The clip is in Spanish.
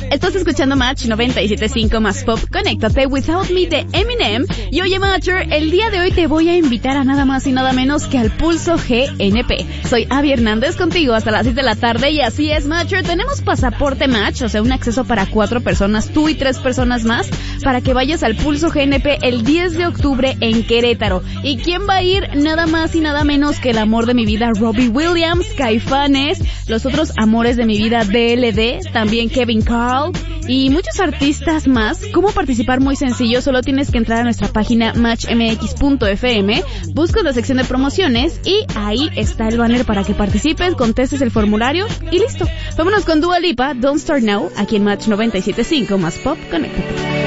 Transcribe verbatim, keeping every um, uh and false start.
Estás escuchando Match noventa y siete punto cinco más Pop. Conéctate Without Me de Eminem. Y oye, Matcher, el día de hoy te voy a invitar a nada más y nada menos que al Pulso G N P. Soy Abby Hernández contigo hasta las seis de la tarde y así es, Matcher. Tenemos pasaporte Match, o sea, un acceso para cuatro personas, tú y tres personas más, para que vayas al Pulso G N P el diez de octubre en Querétaro. ¿Y quién va a ir? Nada más y nada menos que el amor de mi vida, Robbie Williams, Caifanes, los otros amores de mi vida, D L D, también Kevin Carl y muchos artistas más. ¿Cómo participar? Muy sencillo, solo tienes que entrar a nuestra página match m x punto f m, buscas la sección de promociones y ahí está el banner para que participes, contestes el formulario y listo. Vámonos con Dua Lipa, Don't Start Now, aquí en Match noventa y siete punto cinco más Pop. Conéctate.